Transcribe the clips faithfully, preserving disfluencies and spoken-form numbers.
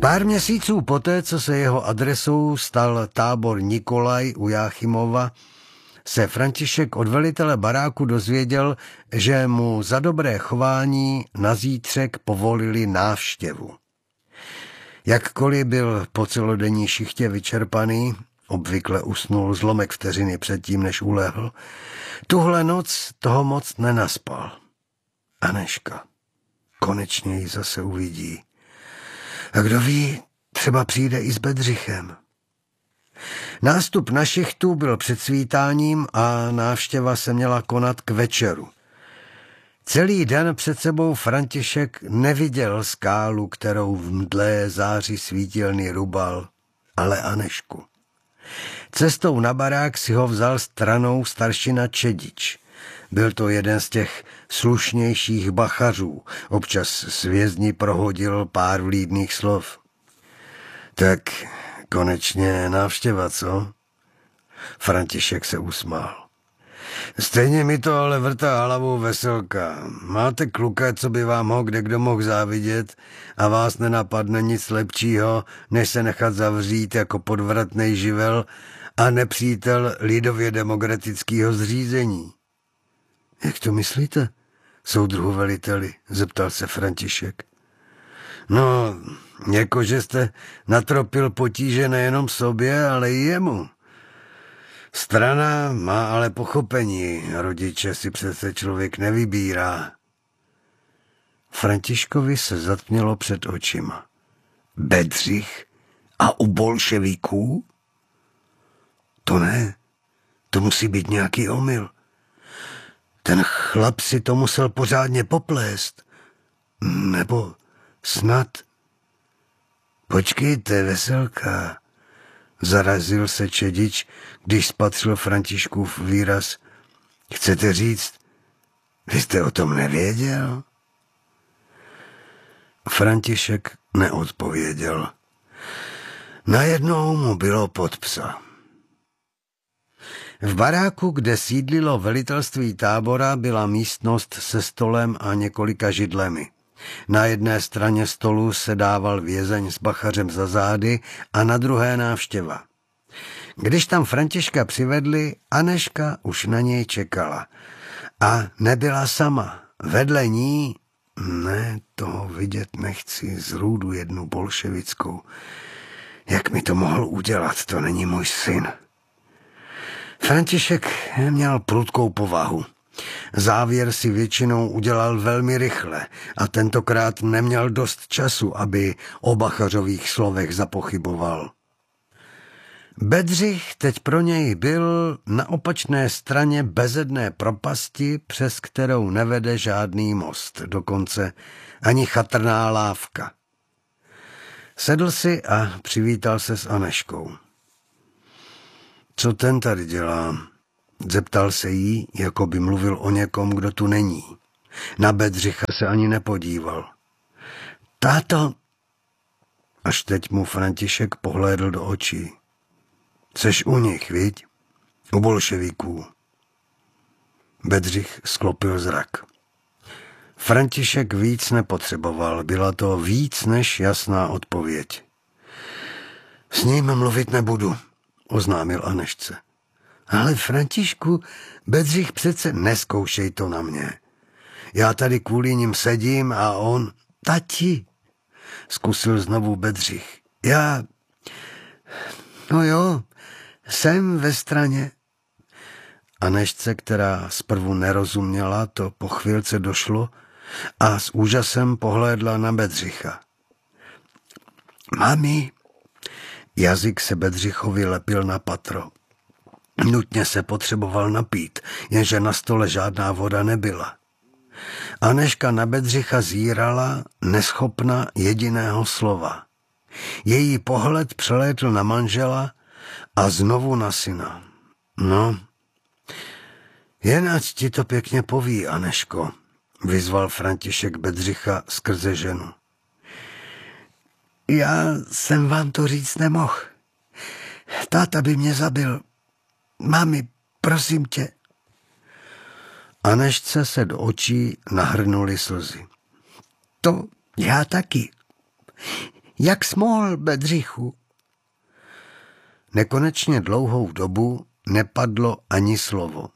Pár měsíců poté, co se jeho adresou stal tábor Nikolaj u Jáchymova, se František od velitele baráku dozvěděl, že mu za dobré chování na zítřek povolili návštěvu. Jakkoliv byl po celodenní šichtě vyčerpaný, obvykle usnul zlomek vteřiny předtím, než ulehl, tuhle noc toho moc nenaspal. Anežka. Konečně ji zase uvidí. A kdo ví, třeba přijde i s Bedřichem. Nástup na šichtu byl před svítáním a návštěva se měla konat k večeru. Celý den před sebou František neviděl skálu, kterou v mdlé záři svítilny rubal, ale Anežku. Cestou na barák si ho vzal stranou staršina Čedič. Byl to jeden z těch slušnějších bachařů, občas s vězni prohodil pár vlídných slov. Tak konečně návštěva, co? František se usmál. Stejně mi to ale vrtá hlavou Veselka. Máte kluka, co by vám ho kde kdo mohl závidět a vás nenapadne nic lepšího, než se nechat zavřít jako podvratnej živel a nepřítel lidově demokratického zřízení. Jak to myslíte, soudruhu veliteli? Zeptal se František. No, jako že jste natropil potíže nejenom sobě, ale i jemu. Strana má ale pochopení, rodiče si přece člověk nevybírá. Františkovi se zatmělo před očima. Bedřich a u bolševiků? To ne, to musí být nějaký omyl. Ten chlap si to musel pořádně poplést. Nebo snad... Počkejte, Veselka, zarazil se Čedič, když spatřil Františkův výraz. Chcete říct, vy jste o tom nevěděl? František neodpověděl. Najednou mu bylo pod psa. V baráku, kde sídlilo velitelství tábora, byla místnost se stolem a několika židlemi. Na jedné straně stolu se dával vězeň s bachařem za zády a na druhé návštěva. Když tam Františka přivedli, Anežka už na něj čekala. A nebyla sama. Vedle ní, ne, toho vidět nechci, zrůdu jednu bolševickou. Jak mi to mohl udělat, to není můj syn. František měl prudkou povahu. Závěr si většinou udělal velmi rychle a tentokrát neměl dost času, aby o bachařových slovech zapochyboval. Bedřich teď pro něj byl na opačné straně bezedné propasti, přes kterou nevede žádný most, dokonce ani chatrná lávka. Sedl si a přivítal se s Anežkou. Co ten tady dělá? Zeptal se jí, jako by mluvil o někom, kdo tu není. Na Bedřicha se ani nepodíval. Táto... Až teď mu František pohlédl do očí. Jseš u nich, viď? U bolševiků. Bedřich sklopil zrak. František víc nepotřeboval, byla to víc než jasná odpověď. S ním mluvit nebudu, oznámil Anežce. Ale Františku, Bedřich přece neskoušej to na mě. Já tady kvůli ním sedím a on... Tati, zkusil znovu Bedřich. Já... No jo, jsem ve straně. Anežce, která zprvu nerozuměla, to po chvílce došlo a s úžasem pohlédla na Bedřicha. Mami, jazyk se Bedřichovi lepil na patro. Nutně se potřeboval napít, jenže na stole žádná voda nebyla. Anežka na Bedřicha zírala, neschopna jediného slova. Její pohled přelétl na manžela a znovu na syna. No, jen ať ti to pěkně poví, Anežko, vyzval František Bedřicha skrze ženu. Já jsem vám to říct nemohl. Táta by mě zabil. Mami, prosím tě. Anežce se do očí nahrnuly slzy. To já taky. Jak jsi mohl, Bedřichu? Nekonečně dlouhou dobu nepadlo ani slovo.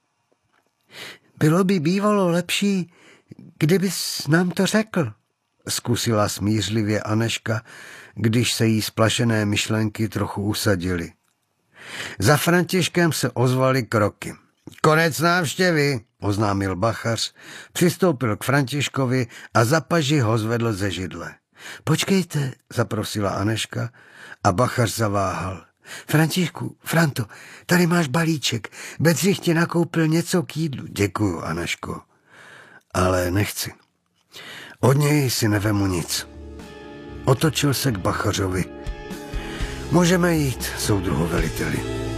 Bylo by bývalo lepší, kdybys nám to řekl, zkusila smířlivě Anežka, když se jí splašené myšlenky trochu usadily. Za Františkem se ozvaly kroky. Konec návštěvy, oznámil bachař, přistoupil k Františkovi a za paži ho zvedl ze židle. Počkejte, zaprosila Anežka a bachař zaváhal. Františku, Franto, tady máš balíček. Bedřich ti nakoupil něco k jídlu. Děkuju, Anežko, ale nechci. Od něj si nevemu nic. Otočil se k bachařovi. Můžeme jít, soudruhu veliteli.